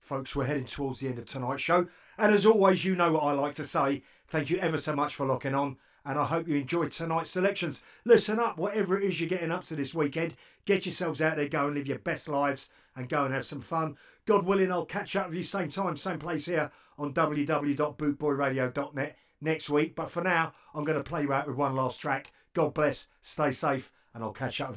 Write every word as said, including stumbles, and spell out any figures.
folks, we're heading towards the end of tonight's show. And as always, you know what I like to say. Thank you ever so much for locking on. And I hope you enjoyed tonight's selections. Listen up, whatever it is you're getting up to this weekend. Get yourselves out there, go and live your best lives and go and have some fun. God willing, I'll catch up with you same time, same place here on w w w dot bootboy radio dot net next week. But for now, I'm going to play you out with one last track. God bless, stay safe, and I'll catch up with you.